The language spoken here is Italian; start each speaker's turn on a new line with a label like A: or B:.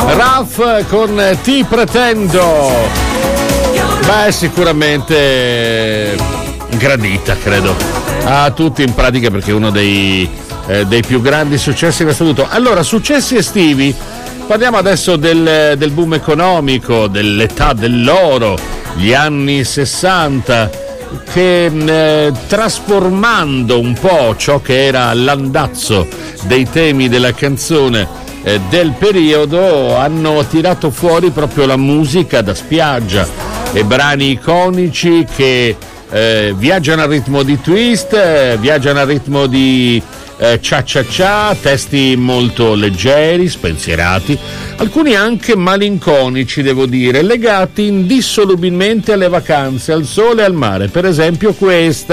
A: Raf con Ti pretendo. Beh, sicuramente gradita, credo, a tutti in pratica, perché è uno dei più grandi successi che ha avuto. Allora, successi estivi, parliamo adesso del boom economico, dell'età dell'oro, gli anni 60, che trasformando un po' ciò che era l'andazzo dei temi della canzone del periodo, hanno tirato fuori proprio la musica da spiaggia e brani iconici che viaggiano al ritmo di twist, viaggiano al ritmo di cia cia cia, testi molto leggeri, spensierati, alcuni anche malinconici, devo dire, legati indissolubilmente alle vacanze, al sole e al mare. Per esempio questa